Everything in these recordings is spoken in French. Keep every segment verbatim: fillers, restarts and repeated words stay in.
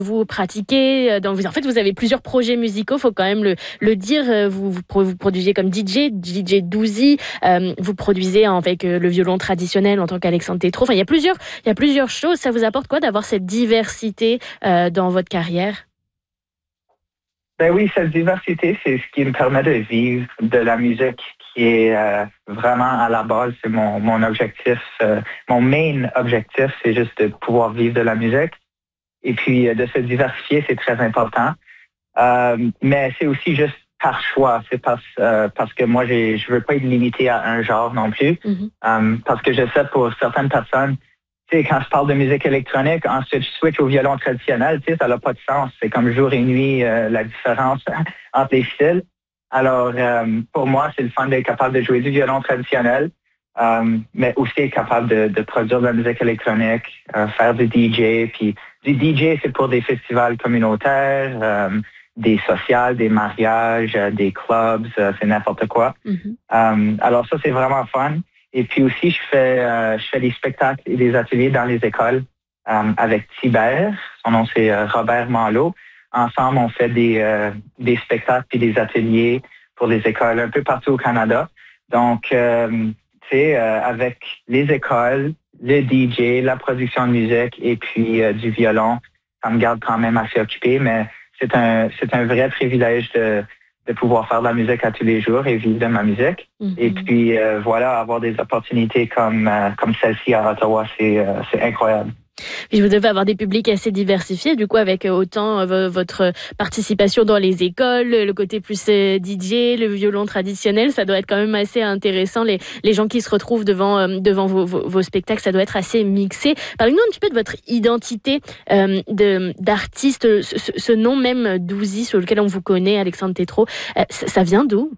vous pratiquez, dans, en fait, vous avez plusieurs projets musicaux, faut quand même le, le dire. Vous, vous, vous produisez comme D J, D J Douzy, euh, vous produisez avec le violon traditionnel en tant qu'Alexandre Tétrault. Enfin, il y a plusieurs, il y a plusieurs choses. Ça vous apporte quoi d'avoir cette diversité euh, dans votre carrière? Ben oui, cette diversité, c'est ce qui me permet de vivre de la musique qui est euh, vraiment à la base, c'est mon, mon objectif, euh, mon main objectif, c'est juste de pouvoir vivre de la musique. Et puis, euh, de se diversifier, c'est très important. Euh, mais c'est aussi juste par choix. C'est parce, euh, parce que moi, j'ai, je veux pas être limité à un genre non plus. Mm-hmm. euh, parce que je sais pour certaines personnes, tu sais, quand je parle de musique électronique, ensuite je switch au violon traditionnel, tu sais, ça n'a pas de sens. C'est comme jour et nuit, euh, la différence entre les styles. Alors, euh, pour moi, c'est le fun d'être capable de jouer du violon traditionnel, euh, mais aussi être capable de, de produire de la musique électronique, euh, faire du D J. Puis du D J, c'est pour des festivals communautaires, euh, des sociales, des mariages, euh, des clubs, euh, c'est n'importe quoi. Mm-hmm. Euh, alors ça, c'est vraiment fun. Et puis aussi, je fais, euh, je fais des spectacles et des ateliers dans les écoles euh, avec Tibert. Son nom, c'est euh, Robert Malo. Ensemble, on fait des, euh, des spectacles et des ateliers pour les écoles un peu partout au Canada. Donc, euh, tu sais, euh, avec les écoles, le D J, la production de musique et puis euh, du violon, ça me garde quand même assez occupé, mais c'est un, c'est un vrai privilège de de pouvoir faire de la musique à tous les jours et vivre de ma musique. Mm-hmm. Et puis, euh, voilà, avoir des opportunités comme, euh, comme celle-ci à Ottawa, c'est, euh, c'est incroyable. Puis vous devez avoir des publics assez diversifiés, du coup, avec autant euh, votre participation dans les écoles, le côté plus euh, D J, le violon traditionnel, ça doit être quand même assez intéressant. Les, les gens qui se retrouvent devant, euh, devant vos, vos, vos spectacles, ça doit être assez mixé. Parlez-nous un petit peu de votre identité euh, de, d'artiste, ce, ce nom même Douzy, sur lequel on vous connaît, Alexandre Tétrault, euh, ça, ça vient d'où?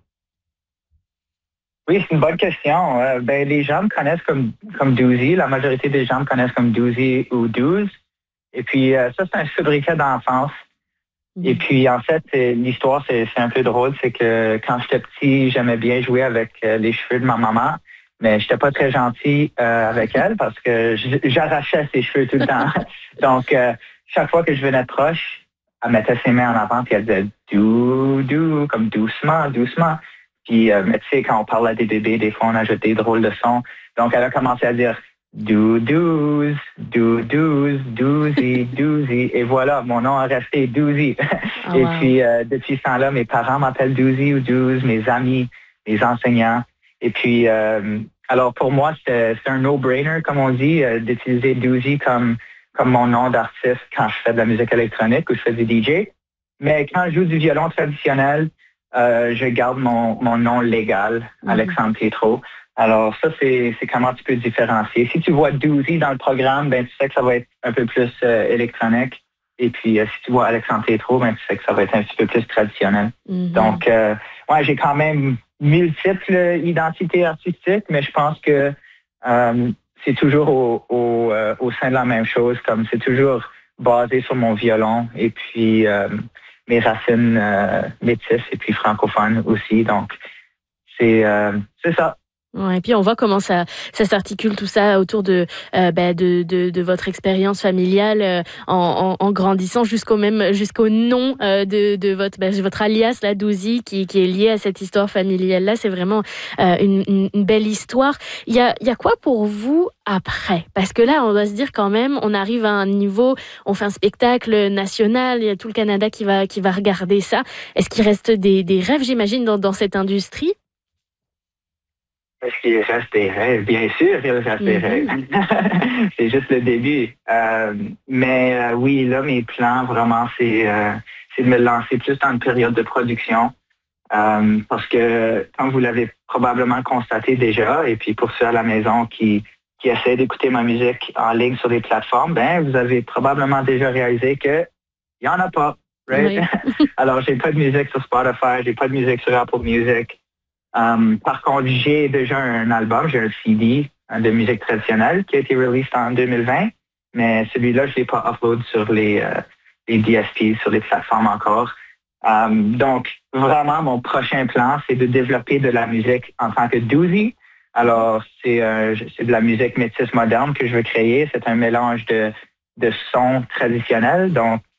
Oui, c'est une bonne question. Euh, ben, les gens me connaissent comme, comme Douzy. La majorité des gens me connaissent comme Douzy ou Douze. Et puis, euh, ça, c'est un sobriquet d'enfance. Mmh. Et puis, en fait, l'histoire, c'est, c'est un peu drôle. C'est que quand j'étais petit, j'aimais bien jouer avec euh, les cheveux de ma maman. Mais j'étais pas très gentil euh, avec elle parce que j'arrachais ses cheveux tout le temps. Donc, euh, chaque fois que je venais proche, elle mettait ses mains en avant et elle disait « dou, dou », comme doucement, doucement. Puis, euh, mais tu sais, quand on parle à des bébés, des fois, on ajoute des drôles de sons. Donc, elle a commencé à dire « dou, douze, dou, douze, douzy, douzy ». Et voilà, mon nom a resté Douzy. Oh, et wow. puis, euh, depuis ce temps-là, mes parents m'appellent Douzy ou Douze, mes amis, mes enseignants. Et puis, euh, alors pour moi, c'est, c'est un no-brainer, comme on dit, euh, d'utiliser Douzy comme, comme mon nom d'artiste quand je fais de la musique électronique ou je fais du D J. Mais quand je joue du violon traditionnel, Euh, je garde mon, mon nom légal, Alexandre Tétrault. Alors ça, c'est, c'est comment tu peux différencier. Si tu vois Douzy dans le programme, ben tu sais que ça va être un peu plus euh, électronique. Et puis euh, si tu vois Alexandre Tétrault, ben tu sais que ça va être un petit peu plus traditionnel. Mm-hmm. Donc, euh, ouais, j'ai quand même multiples identités artistiques, mais je pense que euh, c'est toujours au, au, euh, au sein de la même chose, comme c'est toujours basé sur mon violon. Et puis euh, mes racines euh, métisses et puis francophones aussi. Donc, c'est, euh, c'est ça. Ouais, et puis on voit comment ça, ça s'articule tout ça autour de, euh, bah, de, de, de votre expérience familiale euh, en, en, en grandissant jusqu'au même, jusqu'au nom euh, de, de votre, bah, votre alias, la Douzy, qui, qui est lié à cette histoire familiale là. C'est vraiment euh, une, une, une belle histoire. Il y a, il y a quoi pour vous après? Parce que là, on doit se dire quand même, on arrive à un niveau, on fait un spectacle national, il y a tout le Canada qui va, qui va regarder ça. Est-ce qu'il reste des, des rêves, j'imagine, dans, dans cette industrie? Est-ce qu'il reste des rêves? Bien sûr qu'il reste mm-hmm. des rêves. C'est juste le début. Euh, mais euh, oui, là, mes plans, vraiment, c'est, euh, c'est de me lancer plus dans une période de production. Euh, parce que, comme vous l'avez probablement constaté déjà, et puis pour ceux à la maison qui, qui essaient d'écouter ma musique en ligne sur des plateformes, ben, vous avez probablement déjà réalisé que il n'y en a pas. Right? Oui. Alors, j'ai pas de musique sur Spotify, j'ai pas de musique sur Apple Music. Um, par contre, j'ai déjà un album, j'ai un C D de musique traditionnelle qui a été release en deux mille vingt, mais celui-là, je ne l'ai pas upload sur les, euh, les D S P, sur les plateformes encore. Um, donc, vraiment, mon prochain plan, c'est de développer de la musique en tant que Douzy. Alors, c'est, euh, c'est de la musique métisse moderne que je veux créer. C'est un mélange de, de sons traditionnels, donc